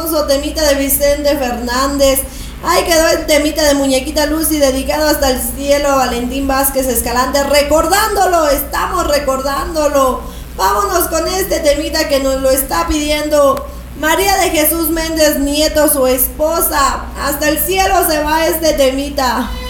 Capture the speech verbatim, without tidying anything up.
hermoso temita de Vicente Fernández. Ahí quedó el temita de Muñequita Lucy, dedicado hasta el cielo a Valentín Vázquez Escalante, recordándolo, estamos recordándolo. Vámonos con este temita que nos lo está pidiendo María de Jesús Méndez Nieto, su esposa. Hasta el cielo se va este temita.